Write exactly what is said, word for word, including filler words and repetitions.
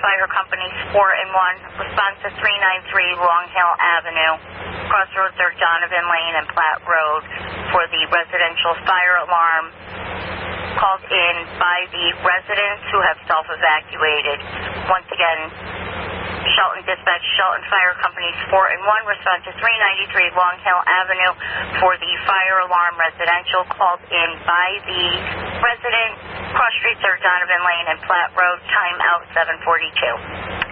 Fire Companies four and one, response to three ninety-three Long Hill Avenue, Crossroads are Donovan Lane and Platt Road for the residential fire alarm called in by the residents who have self-evacuated. Once again, Shelton Dispatch, Shelton Fire Companies four and one, respond to three ninety-three Long Hill Avenue for the fire alarm residential called in by the resident, Cross Streets are Donovan Lane and Platt Road, time out seven forty-two.